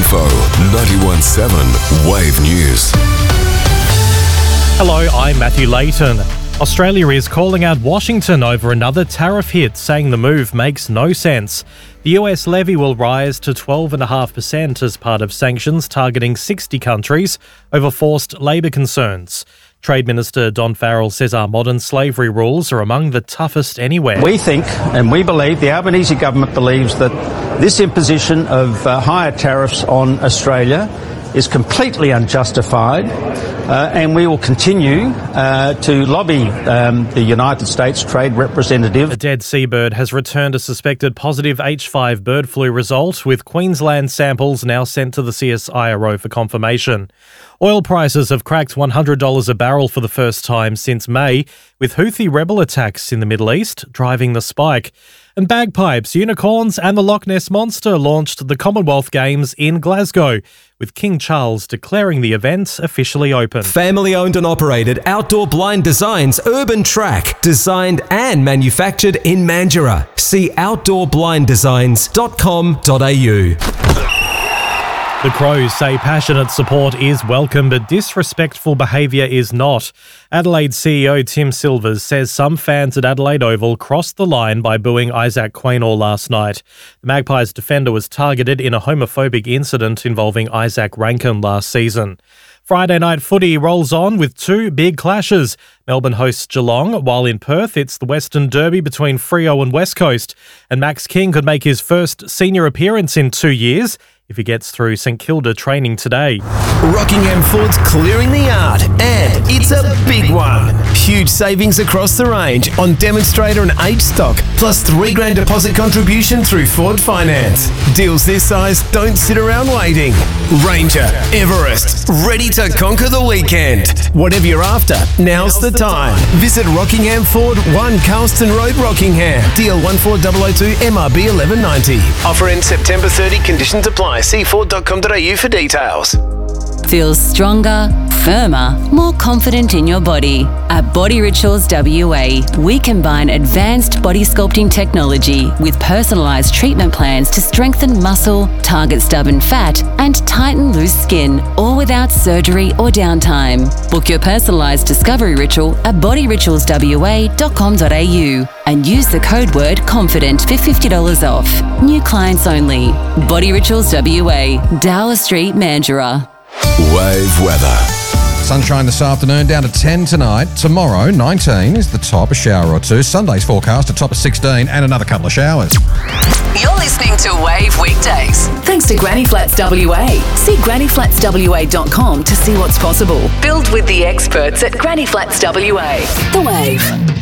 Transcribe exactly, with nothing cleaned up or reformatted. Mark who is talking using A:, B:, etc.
A: info, ninety-one point seven Wave News.
B: Hello, I'm Matthew Layton. Australia is calling out Washington over another tariff hit, saying the move makes no sense. The U S levy will rise to twelve point five percent as part of sanctions targeting sixty countries over forced labour concerns. Trade Minister Don Farrell says our modern slavery rules are among the toughest anywhere.
C: We think and we believe, the Albanese government believes, that this imposition of uh, higher tariffs on Australia is completely unjustified, uh, and we will continue uh, to lobby um, the United States Trade Representative.
B: A dead seabird has returned a suspected positive H five bird flu result, with Queensland samples now sent to the C S I R O for confirmation. Oil prices have cracked one hundred dollars a barrel for the first time since May, with Houthi rebel attacks in the Middle East driving the spike. And bagpipes, unicorns and the Loch Ness Monster launched the Commonwealth Games in Glasgow, with King Charles declaring the event officially open.
D: Family owned and operated outdoor blind designs Urban Track, designed and manufactured in Mandurah. See outdoor blind designs dot com dot a u.
B: The Crows say passionate support is welcome, but disrespectful behaviour is not. Adelaide C E O Tim Silvers says some fans at Adelaide Oval crossed the line by booing Isaac Quaynor last night. The Magpies defender was targeted in a homophobic incident involving Isaac Rankin last season. Friday night footy rolls on with two big clashes. Melbourne hosts Geelong, while in Perth it's the Western Derby between Freo and West Coast. And Max King could make his first senior appearance in two years if he gets through St Kilda training today.
E: Rockingham Ford's clearing the yard, and it's a big one. Huge savings across the range on demonstrator and H stock, plus three grand deposit contribution through Ford Finance. Deals this size don't sit around waiting. Ranger, Everest, ready to conquer the weekend. Whatever you're after, now's the time. Visit Rockingham Ford, one Carlston Road, Rockingham. D L one four zero zero two M R B eleven ninety. Offer in September thirtieth, conditions apply. See ford dot com dot a u for details.
F: Feel stronger, firmer, more confident in your body. At Body Rituals W A, we combine advanced body sculpting technology with personalised treatment plans to strengthen muscle, target stubborn fat, and tighten loose skin, all without surgery or downtime. Book your personalised discovery ritual at body rituals w a dot com dot a u and use the code word CONFIDENT for fifty dollars off. New clients only. Body Rituals W A, Dowler Street, Mandurah.
A: Wave weather.
G: Sunshine this afternoon, down to ten tonight. Tomorrow, nineteen is the top, a shower or two. Sunday's forecast, a top of sixteen and another couple of showers.
H: You're listening to Wave Weekdays.
I: Thanks to Granny Flats W A. See granny flats w a dot com to see what's possible.
H: Build with the experts at Granny Flats W A.
I: The Wave.